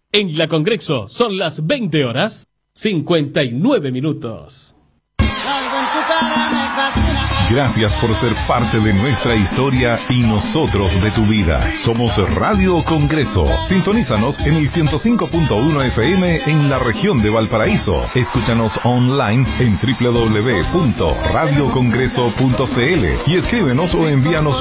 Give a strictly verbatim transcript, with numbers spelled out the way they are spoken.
En la Congreso son las veinte horas cincuenta y nueve minutos. Gracias por ser parte de nuestra historia y nosotros de tu vida. Somos Radio Congreso. Sintonízanos en el ciento cinco punto uno F M en la región de Valparaíso. Escúchanos online en doble u doble u doble u punto radio congreso punto c l y escríbenos o envíanos